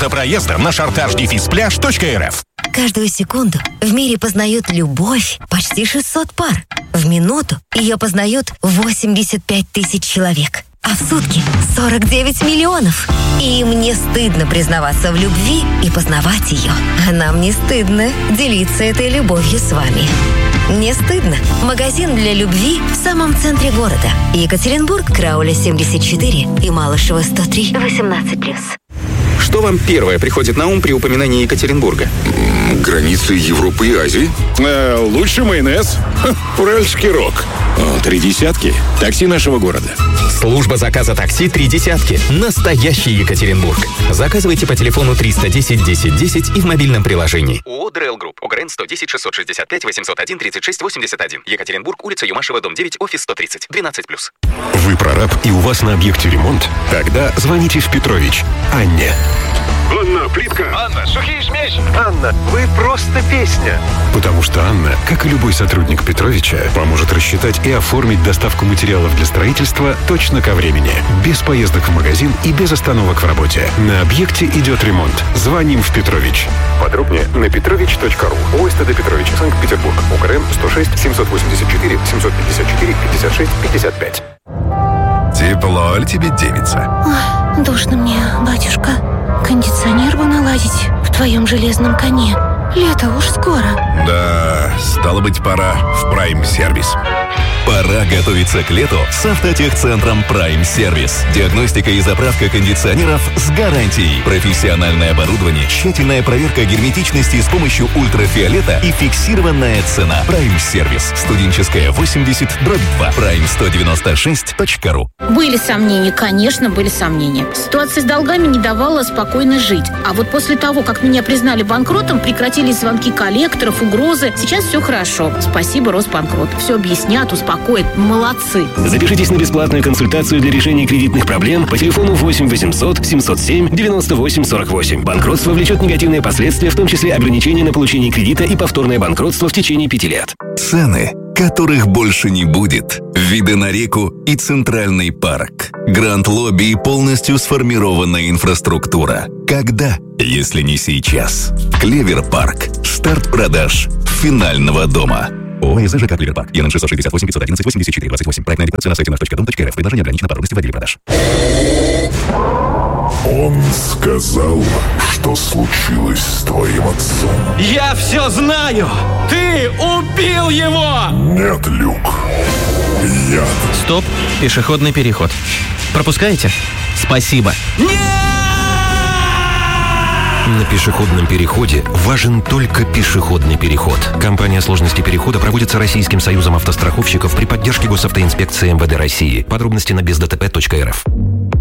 дата проезда на chartage-пляж.рф. Каждую секунду в мире познают любовь почти 600 пар. В минуту ее познают 85 тысяч человек. А в сутки 49 миллионов. И им не стыдно признаваться в любви и познавать ее. А нам не стыдно делиться этой любовью с вами. Не стыдно. Магазин для любви в самом центре города. Екатеринбург, Крауля 74 и Малышева 103, 18+. Что вам первое приходит на ум при упоминании Екатеринбурга? Границы Европы и Азии. Лучший майонез. Уральский рок. 3 десятки. Такси нашего города. Служба заказа такси 3 десятки. Настоящий Екатеринбург. Заказывайте по телефону 310 10 10 и в мобильном приложении. ООО «ДРЛ Групп». ОГРН 110 665 801 36 81. Екатеринбург, улица Юмашева, дом 9, офис 130. 12+. Вы прораб и у вас на объекте ремонт? Тогда звоните в Петрович Анне. Анна, плитка. Анна, сухие смесь. Анна, вы просто песня. Потому что Анна, как и любой сотрудник Петровича, поможет рассчитать и оформить доставку материалов для строительства точно ко времени. Без поездок в магазин и без остановок в работе. На объекте идет ремонт. Звоним в Петрович. Подробнее на petrovich.ru. ОСТД Петрович, Санкт-Петербург. УКРМ 106 784 754 56 55. Тепло ли тебе, девица? Ой, душно мне, батюшка. Кондиционер бы наладить в твоем железном коне. Лето уж скоро. Да, стало быть, пора в Прайм-сервис. Пора готовиться к лету с автотехцентром Prime Service. Диагностика и заправка кондиционеров с гарантией. Профессиональное оборудование, тщательная проверка герметичности с помощью ультрафиолета и фиксированная цена. Prime Service. Студенческая 80/2. Prime196.ru. Были сомнения, конечно, были сомнения. Ситуация с долгами не давала спокойно жить. А вот после того, как меня признали банкротом, прекратились звонки коллекторов, угрозы. Сейчас все хорошо. Спасибо, Росбанкрот. Все объяснят, успокоят. Молодцы. Запишитесь на бесплатную консультацию для решения кредитных проблем по телефону 8 800 707 98 48. Банкротство влечет негативные последствия, в том числе ограничения на получение кредита и повторное банкротство в течение 5 лет. Цены, которых больше не будет. Виды на реку и Центральный парк. Гранд-лобби и полностью сформированная инфраструктура. Когда, если не сейчас? Клевер-парк. Старт продаж финального дома. ООО ЖК «Клевер-парк». ЕН 668 511 84 28. Проектная декларация на сайте naf.dom.rf. Предложение ограничено по роли в отделе продаж. Он сказал, что случилось с твоим отцом. Я все знаю! Ты убил его! Нет, Люк. Яд. Стоп. Пешеходный переход. Пропускаете? Спасибо. Нет! На пешеходном переходе важен только пешеходный переход. Компания сложности перехода проводится Российским союзом автостраховщиков при поддержке Госавтоинспекции МВД России. Подробности на бездтп.рф.